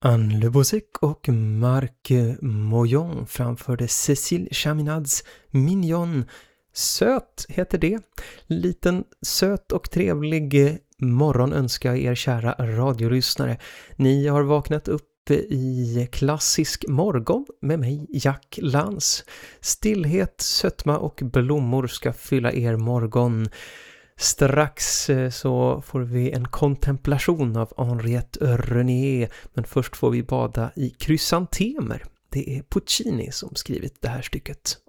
Anne Le Bozek och Marc Moyon framförde Cécile Chaminads Mignon. Söt heter det. Liten söt och trevlig morgon önskar jag er kära radiolyssnare. Ni har vaknat upp i klassisk morgon med mig, Jack Lantz. Stillhet, sötma och blommor ska fylla er morgon. Strax så får vi en kontemplation av Henriette René, men först får vi bada i krysantemer. Det är Puccini som skrivit det här stycket.